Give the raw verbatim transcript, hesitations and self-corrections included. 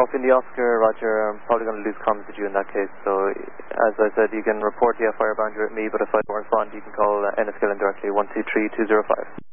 Copy in the Oscar, Roger. I'm probably going to lose comms with you in that case. So, as I said, you can report the F I R boundary with me, but if I don't respond, you can call uh, Enniskillen directly, one two three two zero five.